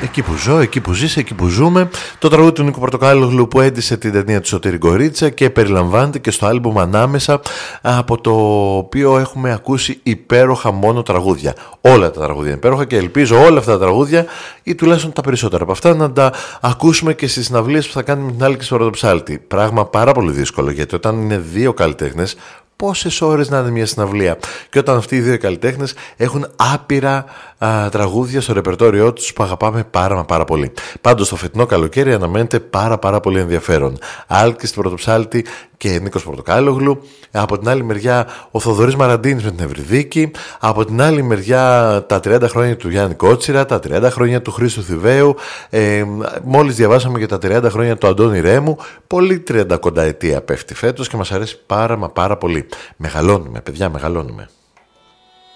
Εκεί που ζω, εκεί που ζεις, εκεί που ζούμε. Το τραγούδι του Νίκου Πορτοκάλογλου που έντυσε την ταινία του Σωτήρη Γκορίτσα και περιλαμβάνεται και στο άλμπουμ Ανάμεσα, από το οποίο έχουμε ακούσει υπέροχα μόνο τραγούδια. Όλα τα τραγούδια είναι υπέροχα και ελπίζω όλα αυτά τα τραγούδια ή τουλάχιστον τα περισσότερα από αυτά να τα ακούσουμε και στις συναυλίες που θα κάνουμε με την Άλκη στο Ροδοψάλτη. Πράγμα πάρα πολύ δύσκολο, γιατί όταν είναι δύο καλλιτέχνες, πόσες ώρες να είναι μια συναυλία, και όταν αυτοί οι δύο καλλιτέχνες έχουν άπειρα τραγούδια στο ρεπερτόριό τους που αγαπάμε πάρα πολύ. Πάντως το φετινό καλοκαίρι αναμένεται πάρα πολύ ενδιαφέρον. Άλκης στην Πρωτοψάλτη και Νίκος Πορτοκάλογλου. Από την άλλη μεριά ο Θοδωρής Μαραντίνης με την Ευρυδίκη. Από την άλλη μεριά τα 30 χρόνια του Γιάννη Κότσιρα, τα 30 χρόνια του Χρήστου Θηβαίου. Μόλις διαβάσαμε για τα 30 χρόνια του Αντώνη Ρέμου. Πολύ 30 κονταετία πέφτει φέτος και μας αρέσει πάρα πολύ. Μεγαλώνουμε, παιδιά, μεγαλώνουμε.